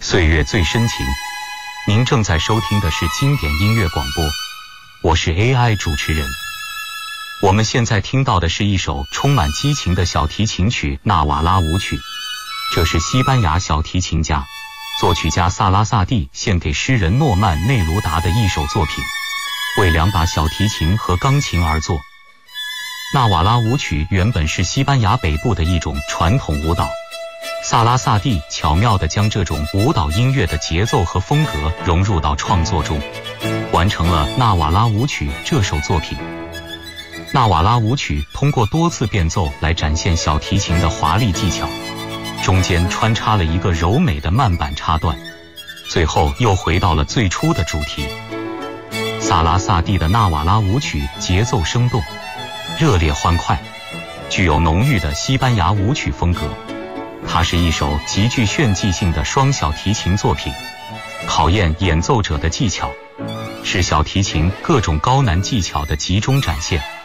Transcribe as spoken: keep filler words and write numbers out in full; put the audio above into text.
岁月最深情。您正在收听的是经典音乐广播，我是 A I 主持人。我们现在听到的是一首充满激情的小提琴曲《纳瓦拉舞曲》，这是西班牙小提琴家、作曲家萨拉萨蒂献给诗人诺曼内卢达的一首作品，为两把小提琴和钢琴而作。纳瓦拉舞曲原本是西班牙北部的一种传统舞蹈，萨拉萨蒂巧妙地将这种舞蹈音乐的节奏和风格融入到创作中，完成了《纳瓦拉舞曲》这首作品。纳瓦拉舞曲通过多次变奏来展现小提琴的华丽技巧，中间穿插了一个柔美的慢板插段，最后又回到了最初的主题。萨拉萨蒂的纳瓦拉舞曲节奏生动、热烈欢快，具有浓郁的西班牙舞曲风格。它是一首极具炫技性的双小提琴作品，考验演奏者的技巧，是小提琴各种高难技巧的集中展现。